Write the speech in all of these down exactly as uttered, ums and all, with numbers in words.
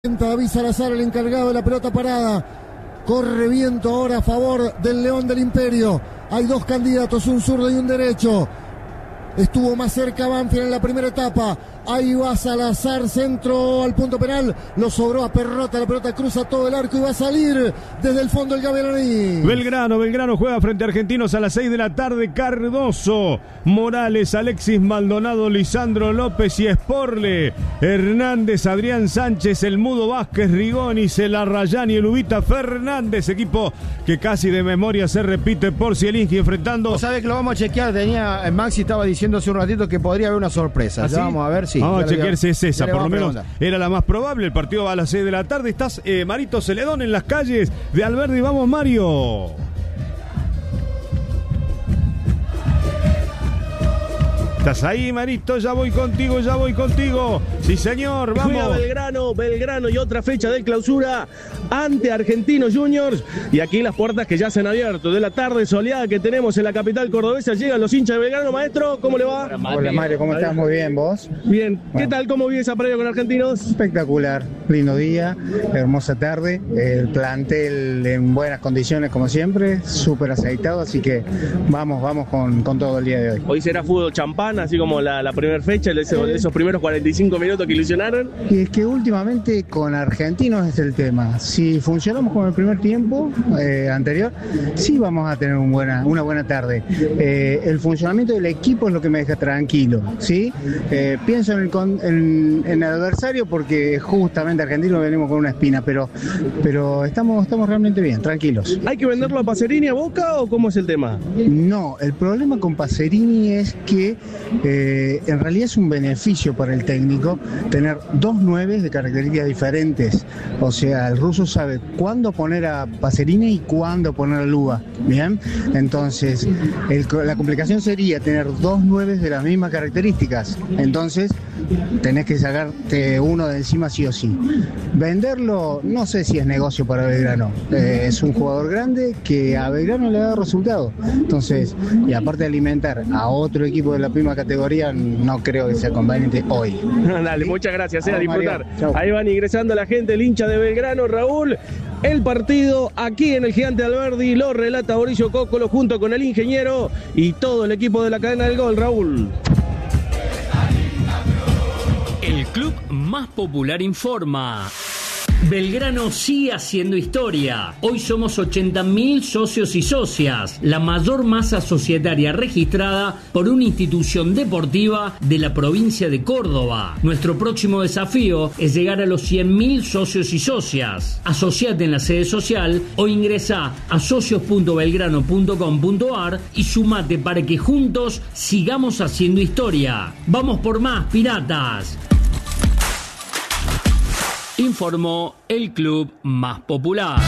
David Salazar, el encargado de la pelota parada. Corre viento ahora a favor del León del Imperio. Hay dos candidatos, un zurdo y un derecho. Estuvo más cerca Banfield en la primera etapa. Ahí va Salazar, centro al punto penal. Lo sobró a Perrota, la pelota cruza todo el arco y va a salir desde el fondo el Gavilaní. Belgrano, Belgrano juega frente a Argentinos a las seis de la tarde. Cardoso, Morales, Alexis Maldonado, Lisandro López y Esporle. Hernández, Adrián Sánchez, El Mudo Vázquez, Rigoni, Celarrayán y el Ubita Fernández. Equipo que casi de memoria se repite por Zielinski enfrentando. Vos sabés que lo vamos a chequear. Tenía, Maxi estaba diciendo hace un ratito que podría haber una sorpresa. ¿Ah, ya sí? vamos a ver si. Sí, vamos a chequear si es esa, por lo menos preguntar. Era la más probable. El partido va a las seis de la tarde. Estás eh, Marito Celedón en las calles de Alberdi. Vamos, Mario. ¿Estás ahí, Marito? Ya voy contigo, ya voy contigo. Sí, señor, vamos. Juega Belgrano, Belgrano y otra fecha de clausura ante Argentinos Juniors. Y aquí las puertas que ya se han abierto. De la tarde soleada que tenemos en la capital cordobesa, llegan los hinchas de Belgrano. Maestro, ¿cómo le va? Hola, Mario, ¿cómo estás? Muy bien, ¿vos? Bien. ¿Qué Bueno. tal? ¿Cómo vive esa previa con Argentinos? Espectacular, lindo día, hermosa tarde, el plantel en buenas condiciones como siempre, súper aceitado, así que vamos, vamos con, con todo el día de hoy. Hoy será fútbol champán, así como la, la primera fecha, de esos, de esos primeros cuarenta y cinco minutos que ilusionaron. Y es que últimamente con Argentinos es el tema. Si funcionamos como el primer tiempo eh, anterior, sí vamos a tener un buena, una buena tarde. Eh, el funcionamiento del equipo es lo que me deja tranquilo, ¿sí? Eh, pienso en el, con, en, en el adversario porque justamente Argentinos venimos con una espina, pero, pero estamos, estamos realmente bien, tranquilos. ¿Hay que venderlo a Pacerini a Boca o cómo es el tema? No, el problema con Pacerini es que eh, en realidad es un beneficio para el técnico tener dos nueves de características diferentes. O sea, el ruso sabe cuándo poner a Pacerini y cuándo poner a Luba. Bien, entonces el, la complicación sería tener dos nueves de las mismas características. Entonces tenés que sacarte uno de encima sí o sí. Venderlo, no sé si es negocio para Belgrano. Eh, es un jugador grande que a Belgrano le da resultado. Entonces, y aparte de alimentar a otro equipo de la misma categoría, no creo que sea conveniente hoy. Dale, ¿sí? Muchas gracias, eh, a Vamos, disfrutar. Mario. Ahí van ingresando la gente, el hincha de Belgrano, Raúl. El partido aquí en el Gigante Alberdi lo relata Mauricio Cócolo junto con el ingeniero y todo el equipo de la cadena del gol, Raúl. El club más popular informa. Belgrano sigue haciendo historia. Hoy somos ochenta mil socios y socias, la mayor masa societaria registrada por una institución deportiva de la provincia de Córdoba. Nuestro próximo desafío es llegar a los cien mil socios y socias. Asociate en la sede social o ingresa a socios punto belgrano punto com punto ar y sumate para que juntos sigamos haciendo historia. ¡Vamos por más, piratas! Informó el club más popular.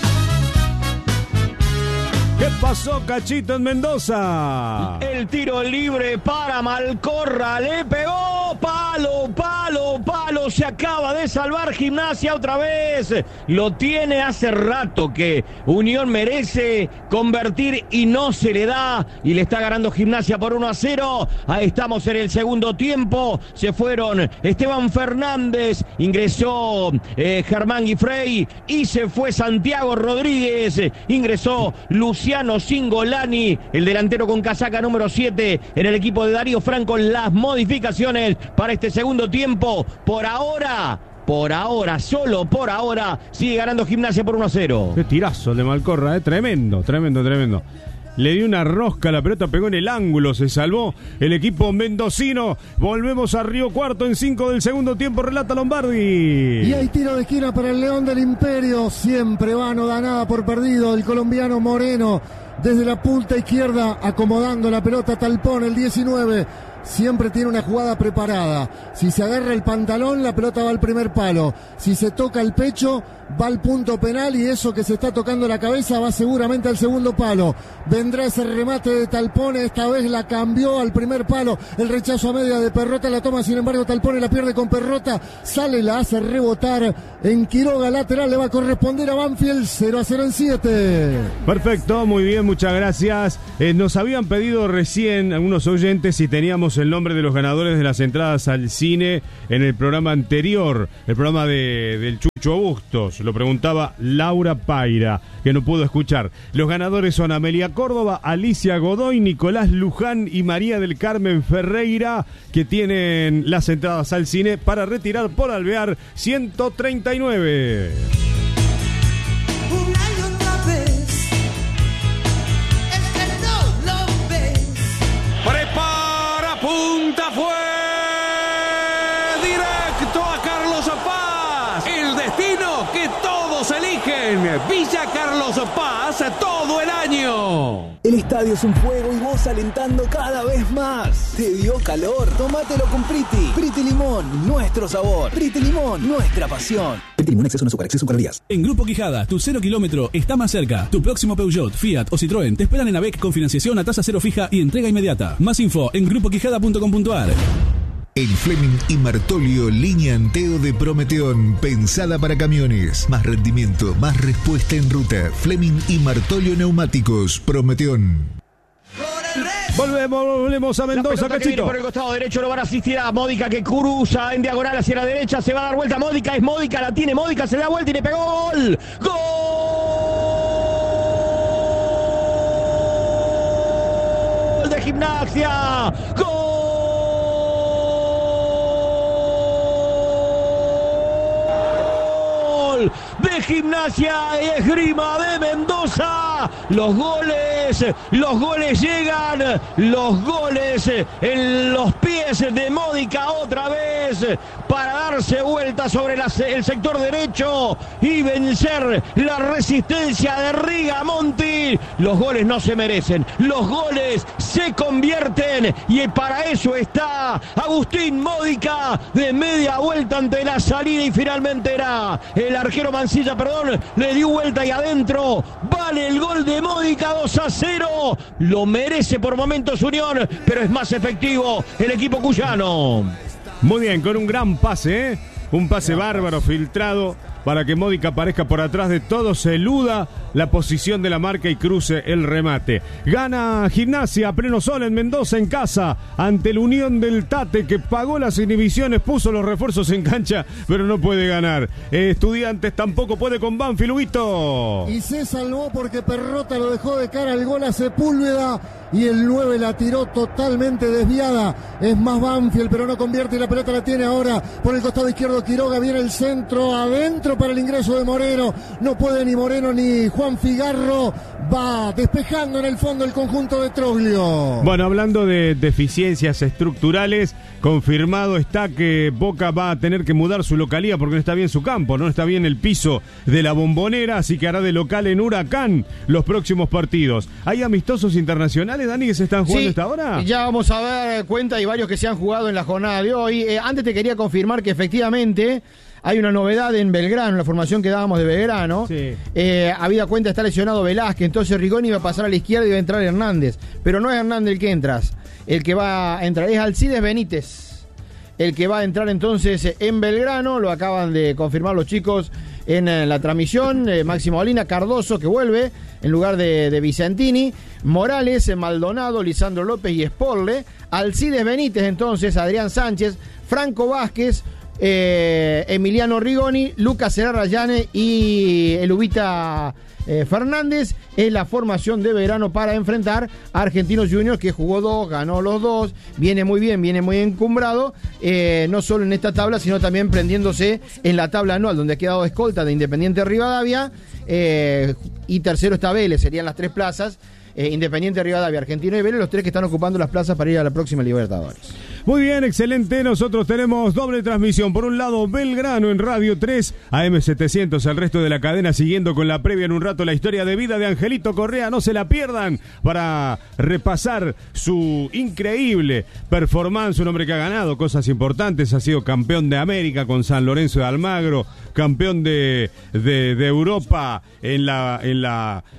¿Qué pasó, Cachito, en Mendoza? El tiro libre para Malcorra, le pegó, palo, palo, palo, se acaba de salvar Gimnasia otra vez, lo tiene hace rato que Unión merece convertir y no se le da, y le está ganando Gimnasia por uno a cero, ahí estamos en el segundo tiempo, se fueron Esteban Fernández, ingresó eh, Germán Guifrey y se fue Santiago Rodríguez, ingresó Luciano Cingolani, el delantero con casaca número siete en el equipo de Darío Franco. Las modificaciones para este segundo tiempo, por ahora, por ahora, solo por ahora, sigue ganando Gimnasia por uno a cero. Qué tirazo el de Malcorra, eh. Tremendo, tremendo, tremendo. Le dio una rosca, la pelota pegó en el ángulo, se salvó el equipo mendocino. Volvemos a Río Cuarto en cinco del segundo tiempo, relata Lombardi. Y hay tiro de esquina para el León del Imperio, siempre va, no da nada por perdido, el colombiano Moreno, desde la punta izquierda, acomodando la pelota, Talpón, el diecinueve, siempre tiene una jugada preparada. Si se agarra el pantalón, la pelota va al primer palo. Si se toca el pecho, va al punto penal, y eso que se está tocando la cabeza va seguramente al segundo palo. Vendrá ese remate de Talpone, esta vez la cambió al primer palo. El rechazo a media de Perrota, la toma sin embargo Talpone, la pierde con Perrota, sale, la hace rebotar en Quiroga, lateral, le va a corresponder a Banfield, cero a cero en siete. Perfecto, muy bien, muchas gracias. Eh, nos habían pedido recién algunos oyentes si teníamos dimos el nombre de los ganadores de las entradas al cine en el programa anterior, el programa de, del Chucho Bustos. Lo preguntaba Laura Paira, que no pudo escuchar. Los ganadores son Amelia Córdoba, Alicia Godoy, Nicolás Luján y María del Carmen Ferreira, que tienen las entradas al cine para retirar por Alvear ciento treinta y nueve. Prepara, punta, fue directo a Carlos Paz. El destino que todos eligen. Villa Carlos Paz todo el año. El estadio es un fuego y vos alentando cada vez más. ¿Te dio calor? Tómatelo con Priti. Priti Limón, nuestro sabor. Priti Limón, nuestra pasión. Priti Limón, exceso no azúcar, exceso calorías. En Grupo Quijada, tu cero kilómetro está más cerca. Tu próximo Peugeot, Fiat o Citroën te esperan en AVEC con financiación a tasa cero fija y entrega inmediata. Más info en grupo quijada punto com punto a r. El Fleming y Martolio línea Anteo de Prometeón, pensada para camiones. Más rendimiento, más respuesta en ruta. Fleming y Martolio Neumáticos, Prometeón. Volvemos, volvemos a Mendoza, la que viene por el costado derecho lo van a asistir a Módica, que cruza en diagonal hacia la derecha, se va a dar vuelta Módica, es Módica, la tiene Módica, se da vuelta y le pegó gol. ¡Gol de Gimnasia! ¡Gol de Gimnasia y Esgrima de Mendoza! Los goles, los goles llegan, los goles en los pies de Módica otra vez para darse vuelta sobre la, el sector derecho y vencer la resistencia de Rigamonti. Los goles no se merecen, los goles se convierten y para eso está Agustín Módica de media vuelta ante la salida y finalmente era el arquero Mancilla, perdón, le dio vuelta y adentro vale el gol de Módica. Dos a cero, lo merece por momentos Unión, pero es más efectivo el equipo cuyano. Muy bien, con un gran pase, ¿eh? Un pase bárbaro, filtrado, para que Módica aparezca por atrás de todo, se eluda la posición de la marca y cruce el remate. Gana Gimnasia a pleno sol en Mendoza, en casa, ante la Unión del Tate, que pagó las inhibiciones, puso los refuerzos en cancha, pero no puede ganar. Eh, Estudiantes tampoco puede con Banfield, Huguito. Y se salvó porque Perrota lo dejó de cara al gol a Sepúlveda y el nueve la tiró totalmente desviada. Es más Banfield, pero no convierte y la pelota la tiene ahora por el costado izquierdo Quiroga. Viene el centro adentro para el ingreso de Moreno. No puede ni Moreno ni Juan Figarro. Va despejando en el fondo el conjunto de Troglio. Bueno, hablando de deficiencias estructurales, confirmado está que Boca va a tener que mudar su localía porque no está bien su campo, no está bien el piso de la Bombonera, así que hará de local en Huracán los próximos partidos. ¿Hay amistosos internacionales, Dani, que se están jugando sí, esta hora? Ya vamos a ver cuenta y varios que se han jugado en la jornada de hoy. Eh, antes te quería confirmar que efectivamente hay una novedad en Belgrano, la formación que dábamos de Belgrano. Sí. Eh, habida cuenta está lesionado Velázquez, entonces Rigoni va a pasar a la izquierda y va a entrar Hernández. Pero no es Hernández el que entras, el que va a entrar es Alcides Benítez. El que va a entrar entonces en Belgrano, lo acaban de confirmar los chicos en, en la transmisión. Eh, Máximo Molina, Cardoso que vuelve en lugar de, de Vicentini, Morales, Maldonado, Lisandro López y Sporle. Alcides Benítez entonces, Adrián Sánchez, Franco Vázquez, Eh, Emiliano Rigoni, Lucas Serra Llane y el Ubita eh, Fernández. Es la formación de verano para enfrentar a Argentinos Juniors, que jugó dos, ganó los dos, viene muy bien, viene muy encumbrado, eh, no solo en esta tabla, sino también prendiéndose en la tabla anual, donde ha quedado escolta de Independiente Rivadavia, eh, y tercero está Vélez, serían las tres plazas. Eh, Independiente Rivadavia, Argentino y Vélez, los tres que están ocupando las plazas para ir a la próxima Libertadores. Muy bien, excelente. Nosotros tenemos doble transmisión. Por un lado, Belgrano en Radio tres, A M setecientos, el resto de la cadena siguiendo con la previa en un rato la historia de vida de Angelito Correa. No se la pierdan para repasar su increíble performance. Un hombre que ha ganado cosas importantes. Ha sido campeón de América con San Lorenzo de Almagro, campeón de, de, de Europa en la... En la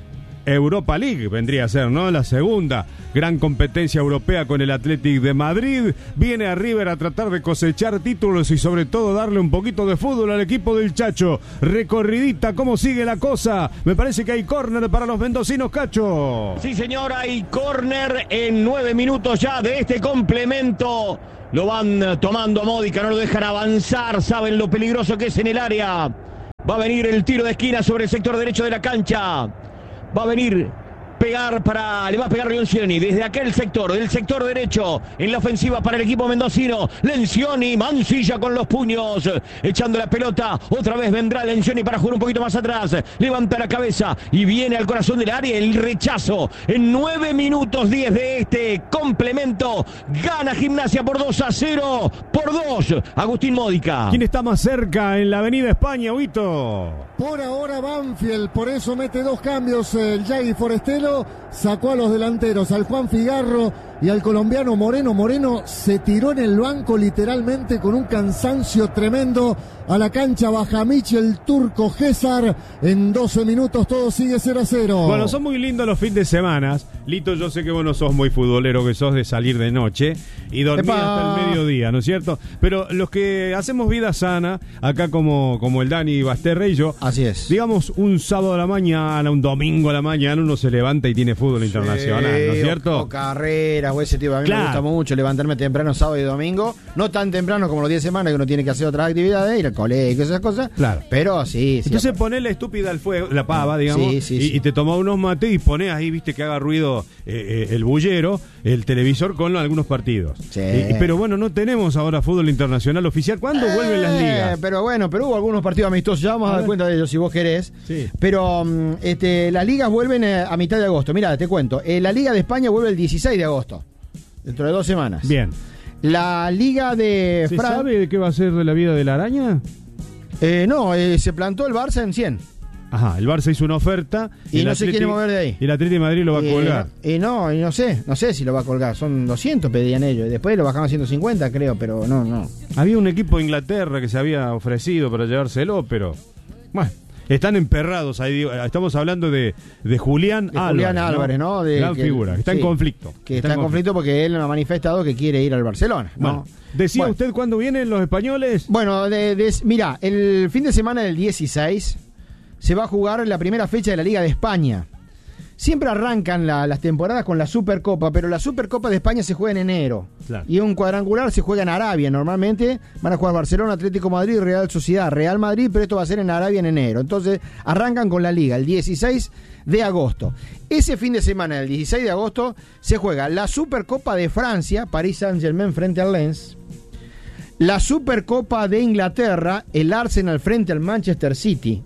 Europa League vendría a ser, ¿no? La segunda gran competencia europea con el Athletic de Madrid. Viene a River a tratar de cosechar títulos y sobre todo darle un poquito de fútbol al equipo del Chacho. Recorridita, ¿cómo sigue la cosa? Me parece que hay córner para los mendocinos, Cacho. Sí, señor, hay córner en nueve minutos ya de este complemento. Lo van tomando a Módica, no lo dejan avanzar, saben lo peligroso que es en el área. Va a venir el tiro de esquina sobre el sector derecho de la cancha. Va a venir pegar para, le va a pegar Lencioni desde aquel sector, del sector derecho, en la ofensiva para el equipo mendocino. Lencioni, Mancilla con los puños, echando la pelota, otra vez vendrá Lencioni para jugar un poquito más atrás, levanta la cabeza y viene al corazón del área, el rechazo en nueve minutos diez de este complemento, gana Gimnasia por dos a cero, por dos, Agustín Módica. ¿Quién está más cerca en la avenida España, Huito? Por ahora Banfield, por eso mete dos cambios el Yagi Forestelo, sacó a los delanteros, al Juan Figarro y al colombiano Moreno. Moreno se tiró en el banco literalmente con un cansancio tremendo. A la cancha baja Michel, turco César. En doce minutos todo sigue cero a cero. Bueno, son muy lindos los fines de semana. Lito, yo sé que vos no sos muy futbolero, que sos de salir de noche y dormir ¡Epa! hasta el mediodía, ¿no es cierto? Pero los que hacemos vida sana, acá como, como el Dani Basterre y yo, así es. Digamos, un sábado a la mañana, un domingo a la mañana, uno se levanta y tiene fútbol internacional, sí, ¿no es cierto? O, o carreras o ese tipo. A mí Claro. me gusta mucho levantarme temprano sábado y domingo. No tan temprano como los días de semana, que uno tiene que hacer otras actividades, ir al colegio, esas cosas. Claro. Pero sí, sí. Entonces ponés la estúpida al fuego, la pava, digamos, Sí, sí, y, sí. y te tomás unos mates y ponés ahí, viste, que haga ruido eh, eh, el bullero, el televisor con algunos partidos. Sí. Y- pero bueno, no tenemos ahora fútbol internacional oficial. ¿Cuándo vuelven las Eh, ligas? Pero bueno, pero hubo algunos partidos amistosos, ya vamos a, A dar ver. cuenta de ellos si vos querés. Sí. Pero mm, este, las ligas vuelven eh, a mitad de agosto. Mira, te cuento. Eh, la Liga de España vuelve el dieciséis de agosto, dentro de dos semanas. Bien. La Liga de ¿Se Fran- sabe de qué va a ser de la vida de la araña? Eh, no, eh, se plantó el Barça en cien. Ajá, el Barça hizo una oferta Y el no se quiere mover de ahí. Y el Atlético de Madrid lo va a Y, colgar. Y no, y no sé, no sé si lo va a colgar. Son doscientos pedían ellos. Y después lo bajaron a ciento cincuenta, creo, pero no, no. Había un equipo de Inglaterra que se había ofrecido para llevárselo, pero bueno, están emperrados ahí. digo, Estamos hablando de, de Julián De Álvarez. Julián Álvarez, ¿no? De Gran que- figura, que está sí, en conflicto. Que está, en conflicto porque él ha manifestado que quiere ir al Barcelona, ¿no? Bueno, ¿decía Bueno. usted cuándo vienen los españoles? Bueno, de, de- mira, el fin de semana del dieciséis se va a jugar la primera fecha de la Liga de España. Siempre arrancan la- las temporadas con la Supercopa, pero la Supercopa de España se juega en enero. Claro. Y un cuadrangular se juega en Arabia. Normalmente van a jugar Barcelona, Atlético de Madrid, Real Sociedad, Real Madrid, pero esto va a ser en Arabia en enero. Entonces arrancan con la Liga el dieciséis de agosto. Ese fin de semana, el dieciséis de agosto, se juega la Supercopa de Francia, París Saint-Germain frente al Lens. La Supercopa de Inglaterra, el Arsenal frente al Manchester City.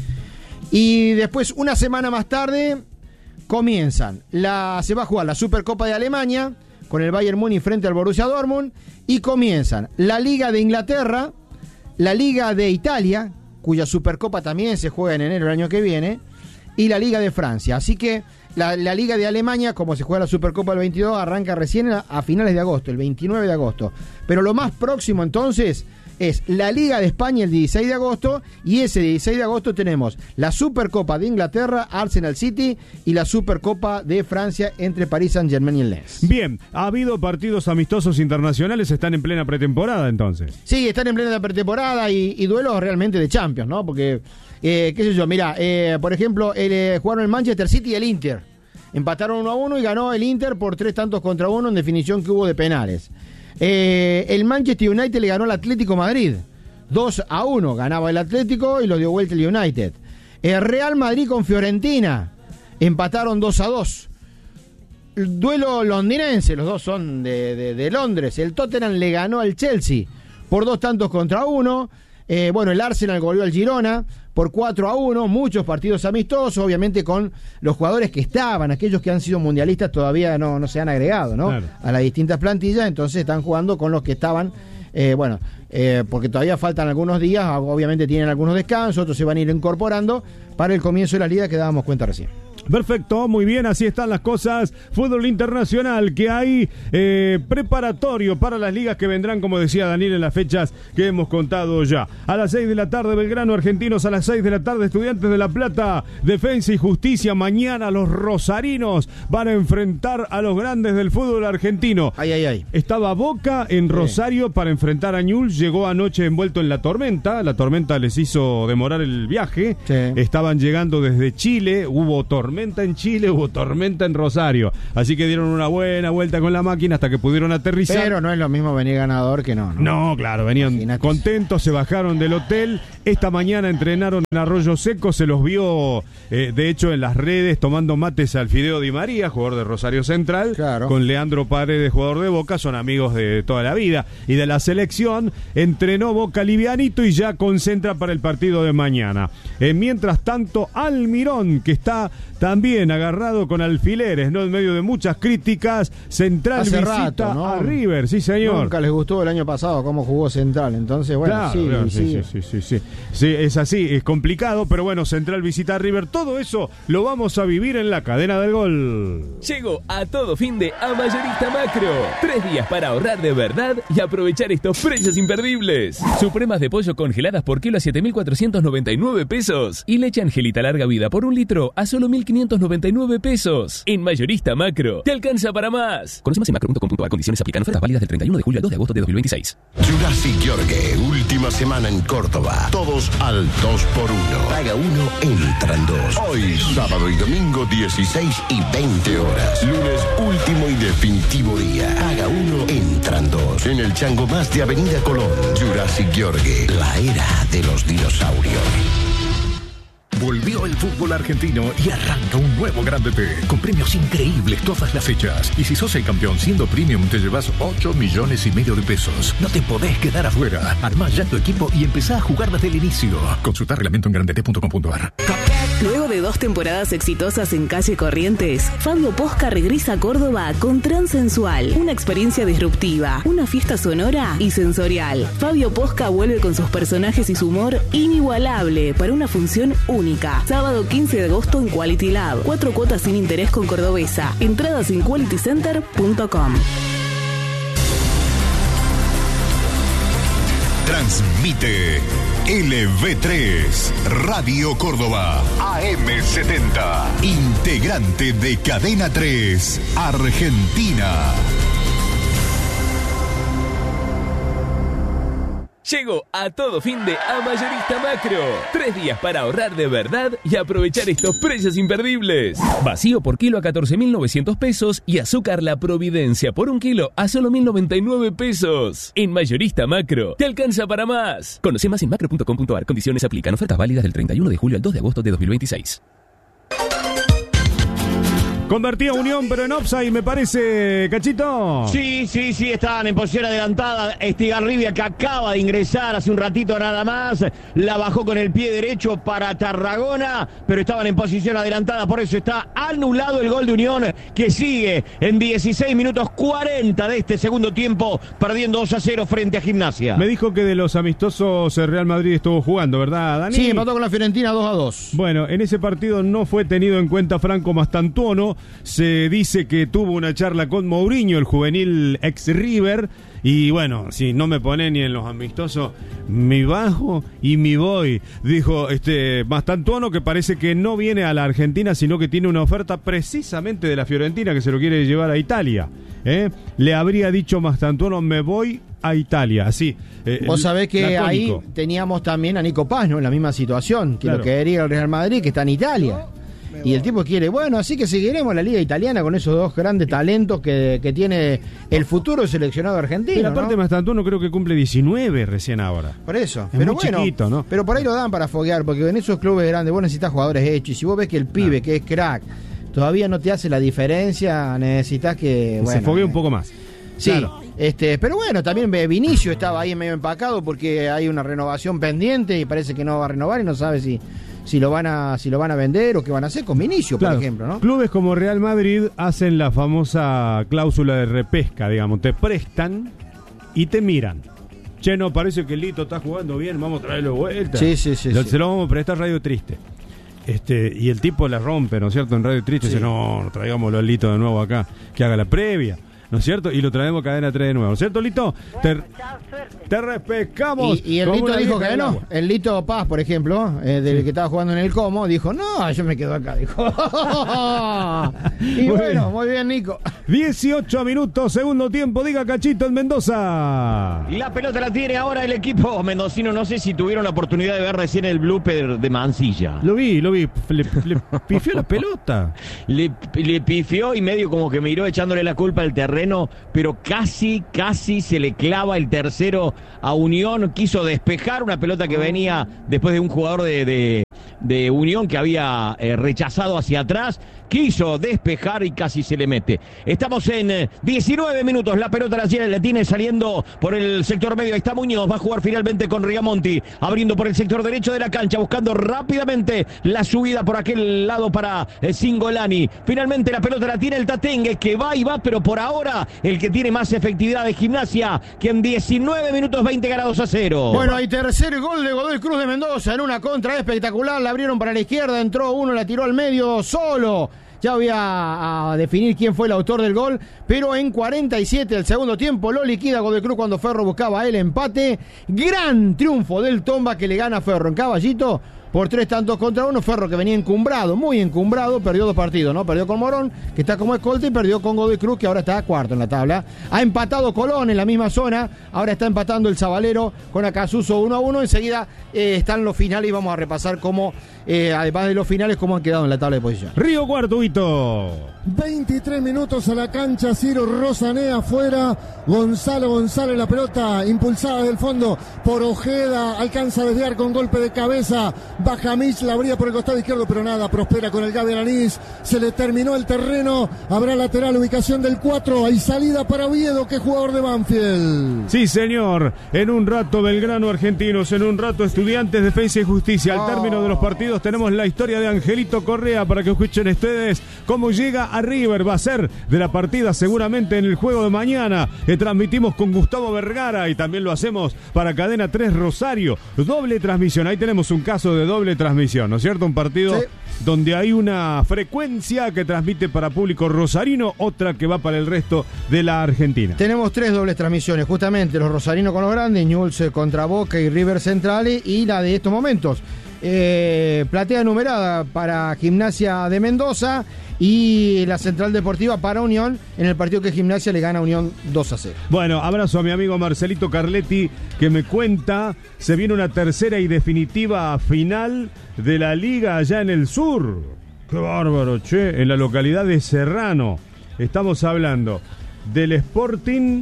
Y después, una semana más tarde, comienzan. La, se va a jugar la Supercopa de Alemania con el Bayern Múnich frente al Borussia Dortmund. Y comienzan la Liga de Inglaterra, la Liga de Italia, cuya Supercopa también se juega en enero del año que viene, y la Liga de Francia. Así que la, la Liga de Alemania, como se juega la Supercopa del veintidós, arranca recién a, a finales de agosto, el veintinueve de agosto. Pero lo más próximo entonces es la Liga de España el dieciséis de agosto, y ese dieciséis de agosto tenemos la Supercopa de Inglaterra, Arsenal City, y la Supercopa de Francia entre París Saint-Germain y el Lens. Bien, ha habido partidos amistosos internacionales, están en plena pretemporada entonces. Sí, están en plena pretemporada y, y duelos realmente de Champions, ¿no? Porque, eh, qué sé yo, mira, eh, por ejemplo, el, eh, jugaron el Manchester City y el Inter. Empataron uno a uno y ganó el Inter por tres tantos contra uno en definición que hubo de penales. Eh, el Manchester United le ganó al Atlético Madrid. dos a uno ganaba el Atlético y lo dio vuelta el United. El Real Madrid con Fiorentina empataron dos a dos. Duelo londinense, los dos son de, de, de Londres. El Tottenham le ganó al Chelsea por dos tantos contra uno. Eh, bueno, el Arsenal goleó al Girona por cuatro a uno. Muchos partidos amistosos, obviamente con los jugadores que estaban, aquellos que han sido mundialistas todavía no, no se han agregado, ¿no? Claro. A las distintas plantillas, entonces están jugando con los que estaban. Eh, bueno, eh, porque todavía faltan algunos días, obviamente tienen algunos descansos, otros se van a ir incorporando para el comienzo de la liga que dábamos cuenta recién. Perfecto, muy bien, así están las cosas. Fútbol internacional que hay eh, preparatorio para las ligas que vendrán, como decía Daniel, en las fechas que hemos contado ya. A las seis de la tarde, Belgrano, Argentinos. A las seis de la tarde, Estudiantes de La Plata, Defensa y Justicia. Mañana los rosarinos van a enfrentar a los grandes del fútbol argentino. Ay, ay, ay. Estaba Boca en Rosario sí. para enfrentar a Newell's. Llegó anoche envuelto en la tormenta. La tormenta les hizo demorar el viaje. Sí. Estaban llegando desde Chile. Hubo tormenta en Chile, hubo tormenta en Rosario, así que dieron una buena vuelta con la máquina hasta que pudieron aterrizar. Pero no es lo mismo venir ganador que no. No, no claro, venían Imagínate. contentos, se bajaron del hotel. Esta mañana entrenaron en Arroyo Seco, se los vio eh, de hecho en las redes tomando mates al Fideo Di María, jugador de Rosario Central, claro. con Leandro Paredes, jugador de Boca, son amigos de toda la vida y de la selección. Entrenó Boca livianito y ya concentra para el partido de mañana. Eh, mientras tanto, Almirón, que está también agarrado con alfileres, ¿no? En medio de muchas críticas, Central Hace visita rato, ¿no? a River, sí señor. Nunca les gustó el año pasado cómo jugó Central, entonces bueno, claro, sí, claro, sí, sí, sí, sí, sí, sí, es así, es complicado, pero bueno, Central visita a River, todo eso lo vamos a vivir en la cadena del gol. Llegó a todo fin de a Mayorista Macro, tres días para ahorrar de verdad y aprovechar estos precios imperdibles. Supremas de pollo congeladas por kilo a siete mil cuatrocientos noventa y nueve pesos y leche Angelita larga vida por un litro a solo mil quinientos noventa y nueve pesos. En Mayorista Macro, te alcanza para más. Conoce más en macro punto com punto a r. Condiciones aplican. Ofertas válidas del treinta y uno de julio al dos de agosto de dos mil veintiséis. Jurassic Yorgue, última semana en Córdoba. Todos al dos por uno. Paga uno, entran dos. Hoy, sábado y domingo, dieciséis y veinte horas. Lunes, último y definitivo día. Paga uno, entran dos. En el Chango Más de Avenida Colón. Jurassic Yorgue, la era de los dinosaurios. Volvió el fútbol argentino y arranca un nuevo Grande T, con premios increíbles todas las fechas. Y si sos el campeón siendo premium, te llevas ocho millones y medio de pesos. No te podés quedar afuera. Armá ya tu equipo y empezá a jugar desde el inicio. Consulta reglamento en grandete punto com punto a r. Luego de dos temporadas exitosas en Calle Corrientes, Fabio Posca regresa a Córdoba con Transensual, una experiencia disruptiva, una fiesta sonora y sensorial. Fabio Posca vuelve con sus personajes y su humor inigualable para una función única. Sábado quince de agosto en Quality Lab. Cuatro cuotas sin interés con Cordobesa. Entradas en quality center punto com. Transmite L V tres, Radio Córdoba, A M setenta, integrante de Cadena tres, Argentina. Llegó a todo fin de a Mayorista Macro. Tres días para ahorrar de verdad y aprovechar estos precios imperdibles. Vacío por kilo a catorce mil novecientos pesos y azúcar La Providencia por un kilo a solo mil noventa y nueve pesos. En Mayorista Macro, te alcanza para más. Conoce más en macro punto com punto a r. Condiciones aplican. Ofertas válidas del treinta y uno de julio al dos de agosto de dos mil veintiséis. Convertía Unión, pero en offside, me parece, Cachito. Sí, sí, sí, estaban en posición adelantada. Estigarribia, que acaba de ingresar hace un ratito nada más, la bajó con el pie derecho para Tarragona, pero estaban en posición adelantada, por eso está anulado el gol de Unión, que sigue en dieciséis minutos cuarenta de este segundo tiempo, perdiendo dos a cero frente a Gimnasia. Me dijo que de los amistosos el Real Madrid estuvo jugando, ¿verdad, Dani? Sí, empató con la Fiorentina dos a dos. Bueno, en ese partido no fue tenido en cuenta Franco Mastantuono. Se dice que tuvo una charla con Mourinho, el juvenil ex River, y bueno, si no me pone ni en los amistosos, mi bajo y mi voy, dijo este Mastantuono, que parece que no viene a la Argentina, sino que tiene una oferta precisamente de la Fiorentina, que se lo quiere llevar a Italia. ¿eh? Le habría dicho Mastantuono, me voy a Italia, así. Eh, Vos sabés que lacónico. Ahí teníamos también a Nico Paz, ¿no? En la misma situación, que claro. Lo quería el Real Madrid, que está en Italia. Y el tipo quiere, bueno, así que seguiremos la liga italiana con esos dos grandes talentos que, que tiene el futuro seleccionado argentino. Pero aparte, ¿no? Mastantuono creo que cumple diecinueve recién ahora. Por eso, es pero muy bueno, chiquito, ¿no? Pero por ahí lo dan para foguear, porque en esos clubes grandes vos necesitas jugadores hechos. Y si vos ves que el pibe, no. que es crack, todavía no te hace la diferencia, necesitas que, que bueno, se foguee un poco más. Sí, claro. este, pero bueno, también Vinicio estaba ahí medio empacado porque hay una renovación pendiente y parece que no va a renovar y no sabe si si lo van a si lo van a vender o qué van a hacer con Vinicio, claro, por ejemplo, ¿no? Clubes como Real Madrid hacen la famosa cláusula de repesca, digamos, te prestan y te miran. Che, no, parece que Lito está jugando bien, vamos a traerlo de vuelta. Sí, sí, sí. Lo, sí. Se lo vamos a prestar Radio Triste. Este, y el tipo la rompe, ¿no es cierto? En Radio Triste, sí. Dice, no, no traigámoslo al Lito de nuevo acá, que haga la previa, ¿no es cierto? Y lo traemos Cadena tres de nuevo, ¿no es cierto, Lito? Te, te respecamos. Y, y el Lito dijo que no. El Lito Paz, por ejemplo, eh, del sí. que estaba jugando en el Como, dijo, no, yo me quedo acá, dijo. Y muy bueno, bien. Muy bien, Nico. dieciocho minutos, segundo tiempo, diga Cachito en Mendoza. La pelota la tiene ahora el equipo mendocino. No sé si tuvieron la oportunidad de ver recién el blooper de Mancilla. Lo vi, lo vi. Le, le pifió la pelota. Le, le pifió y medio como que miró echándole la culpa al terreno, pero casi, casi se le clava el tercero a Unión. Quiso despejar una pelota que venía después de un jugador de, de, de Unión que había eh, rechazado hacia atrás. Quiso despejar y casi se le mete. Estamos en eh, diecinueve minutos. La pelota la tiene, la tiene saliendo por el sector medio. Ahí está Muñoz. Va a jugar finalmente con Rigamonti. Abriendo por el sector derecho de la cancha. Buscando rápidamente la subida por aquel lado para eh, Singolani. Finalmente la pelota la tiene el Tatengue, que va y va, pero por ahora el que tiene más efectividad de Gimnasia, que en diecinueve minutos veinte ganados a cero. Bueno, hay tercer gol de Godoy Cruz de Mendoza en una contra espectacular. La abrieron para la izquierda. Entró uno, la tiró al medio solo. Ya voy a, a definir quién fue el autor del gol, pero en cuarenta y siete del segundo tiempo lo liquida Godoy Cruz cuando Ferro buscaba el empate. Gran triunfo del Tomba, que le gana a Ferro en Caballito por tres tantos contra uno. Ferro, que venía encumbrado, muy encumbrado, perdió dos partidos, ¿no? Perdió con Morón, que está como escolta, y perdió con Godoy Cruz, que ahora está cuarto en la tabla. Ha empatado Colón en la misma zona, ahora está empatando el Zabalero con Acasuso uno a uno. Enseguida eh, están los finales y vamos a repasar cómo, eh, además de los finales, cómo han quedado en la tabla de posición. Río Cuarto, Huito. veintitrés minutos a la cancha, Ciro Rosanea afuera, Gonzalo González, la pelota impulsada desde el fondo por Ojeda, alcanza a desviar con golpe de cabeza, Bajamich la abría por el costado izquierdo, pero nada, prospera con el Gaby Alanís, se le terminó el terreno, habrá lateral, ubicación del cuatro, hay salida para Oviedo, que es jugador de Banfield. Sí, señor, en un rato Belgrano Argentinos, en un rato Estudiantes, Defensa y Justicia. Al oh. término de los partidos tenemos la historia de Angelito Correa para que escuchen ustedes cómo llega a River. Va a ser de la partida seguramente en el juego de mañana. Que transmitimos con Gustavo Vergara y también lo hacemos para Cadena tres Rosario. Doble transmisión, ahí tenemos un caso de doble transmisión, ¿no es cierto? Un partido sí. donde hay una frecuencia que transmite para público rosarino, otra que va para el resto de la Argentina. Tenemos tres dobles transmisiones, justamente los rosarinos con los grandes, Newell's contra Boca y River Central, y la de estos momentos. Eh, platea numerada para Gimnasia de Mendoza y la Central Deportiva para Unión, en el partido que Gimnasia le gana a Unión dos a cero. Bueno, abrazo a mi amigo Marcelito Carletti, que me cuenta, se viene una tercera y definitiva final de la Liga allá en el sur. Qué bárbaro, che, en la localidad de Serrano. Estamos hablando del Sporting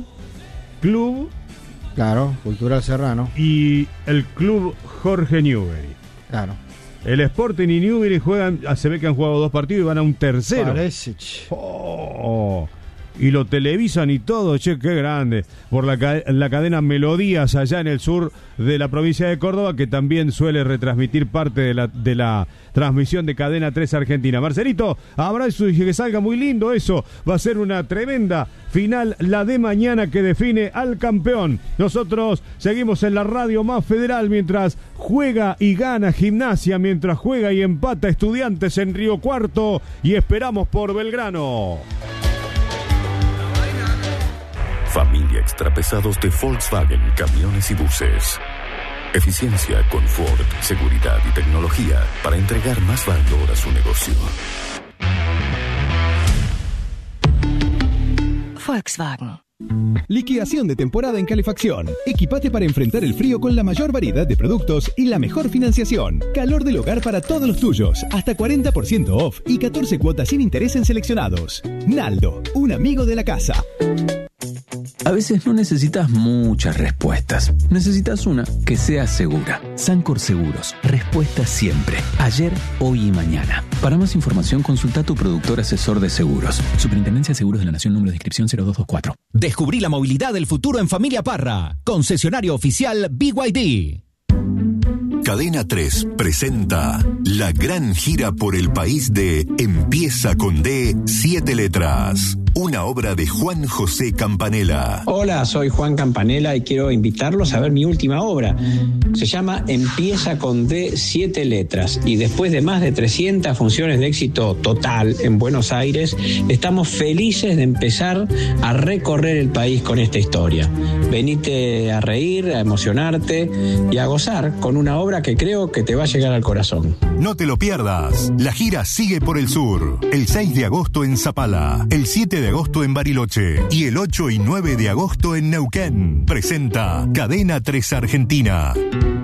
Club, claro, Cultural Serrano, y el Club Jorge Newbery. Claro. El Sporting y Newbery juegan, se ve que han jugado dos partidos y van a un tercero. Parece. Oh, y lo televisan y todo, che, qué grande. Por la, la cadena Melodías allá en el sur de la provincia de Córdoba, que también suele retransmitir parte de la, de la transmisión de Cadena tres Argentina. Marcelito, abrazo y que salga muy lindo eso. Va a ser una tremenda final, la de mañana, que define al campeón. Nosotros seguimos en la radio más federal mientras juega y gana Gimnasia, mientras juega y empata Estudiantes en Río Cuarto, y esperamos por Belgrano. Familia Extrapesados de Volkswagen, camiones y buses. Eficiencia, confort, seguridad y tecnología para entregar más valor a su negocio. Volkswagen. Liquidación de temporada en calefacción. Equipate para enfrentar el frío con la mayor variedad de productos y la mejor financiación. Calor del hogar para todos los tuyos. Hasta cuarenta por ciento off y catorce cuotas sin interés en seleccionados. Naldo, un amigo de la casa. A veces no necesitas muchas respuestas. Necesitas una que sea segura. Sancor Seguros. Respuesta siempre. Ayer, hoy y mañana. Para más información, consulta a tu productor asesor de seguros. Superintendencia de Seguros de la Nación, número de inscripción cero dos dos cuatro. Descubrí la movilidad del futuro en Familia Parra. Concesionario oficial B Y D. Cadena tres presenta la gran gira por el país de Empieza con D, siete letras. una obra de Juan José Campanella. Hola, soy Juan Campanella y quiero invitarlos a ver mi última obra. Se llama Empieza con D, siete letras, y después de más de trescientas funciones de éxito total en Buenos Aires, estamos felices de empezar a recorrer el país con esta historia. Venite a reír, a emocionarte y a gozar con una obra que creo que te va a llegar al corazón. No te lo pierdas. La gira sigue por el sur. El seis de agosto en Zapala, el siete de agosto en Bariloche y el ocho y nueve de agosto en Neuquén. Presenta Cadena tres Argentina.